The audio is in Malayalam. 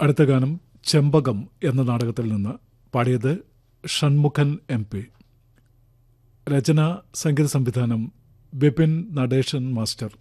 അടുത്ത ഗാനം ചെമ്പകം എന്ന നാടകത്തിൽ നിന്ന്. പാടിയത് ഷൺമുഖൻ MP. രചന സംഗീത സംവിധാനം ബിപിൻ നടേശൻ മാസ്റ്റർ.